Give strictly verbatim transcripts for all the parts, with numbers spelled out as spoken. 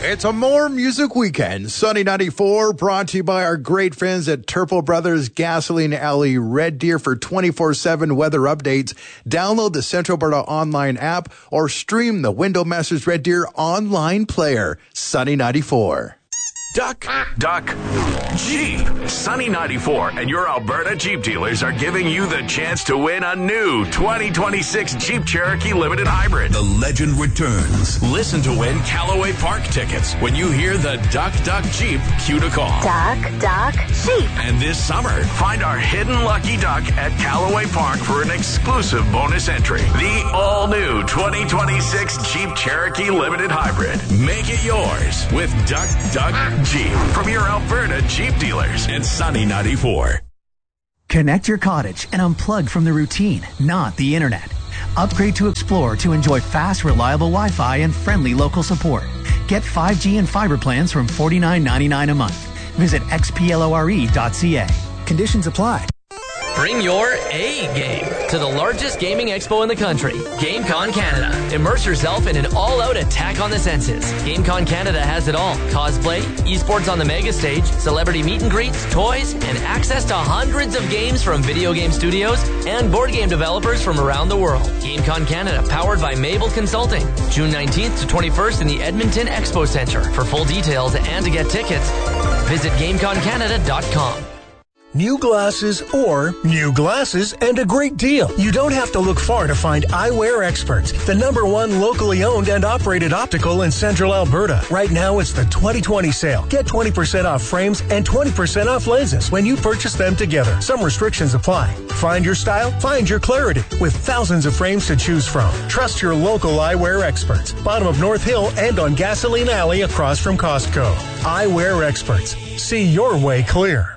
It's a more music weekend. Sunny ninety-four brought to you by our great friends at Turple Brothers Gasoline Alley Red Deer for twenty-four seven weather updates. Download the Central Alberta online app or stream the Window Masters Red Deer online player. Sunny ninety-four. Duck, duck, Jeep. Sunny ninety-four and your Alberta Jeep dealers are giving you the chance to win a new twenty twenty-six Jeep Cherokee Limited Hybrid. The legend returns. Listen to win Callaway Park tickets when you hear the Duck, Duck, Jeep cue to call. Duck, duck, Jeep. And this summer, find our hidden lucky duck at Callaway Park for an exclusive bonus entry. The all-new twenty twenty-six Jeep Cherokee Limited Hybrid. Make it yours with Duck, Duck, Jeep from your Alberta Jeep dealers and Sunny ninety-four. Connect your cottage and unplug from the routine, not the internet. Upgrade to Explore to enjoy fast, reliable Wi-Fi and friendly local support. Get five G and fiber plans from forty-nine ninety-nine a month. Visit x p lore dot c a. Conditions apply. Bring your A game to the largest gaming expo in the country, GameCon Canada. Immerse yourself in an all-out attack on the senses. GameCon Canada has it all. Cosplay, esports on the mega stage, celebrity meet and greets, toys, and access to hundreds of games from video game studios and board game developers from around the world. GameCon Canada, powered by Mabel Consulting. June nineteenth to twenty-first in the Edmonton Expo Center. For full details and to get tickets, visit gamecon canada dot com. New glasses or new glasses and a great deal. You don't have to look far to find Eyewear Experts, the number one locally owned and operated optical in Central Alberta. Right now, it's the twenty twenty sale. Get twenty percent off frames and twenty percent off lenses when you purchase them together. Some restrictions apply. Find your style, find your clarity with thousands of frames to choose from. Trust your local Eyewear Experts. Bottom of North Hill and on Gasoline Alley across from Costco. Eyewear Experts. See your way clear.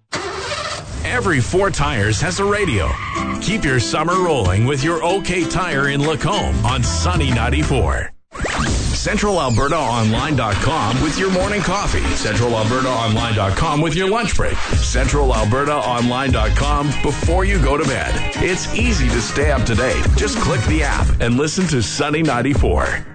Every Four Tires has a radio. Keep your summer rolling with your OK Tire in Lacombe on Sunny ninety-four. Central Alberta Online dot com with your morning coffee. Central Alberta Online dot com with your lunch break. Central Alberta Online dot com before you go to bed. It's easy to stay up to date. Just click the app and listen to Sunny ninety-four.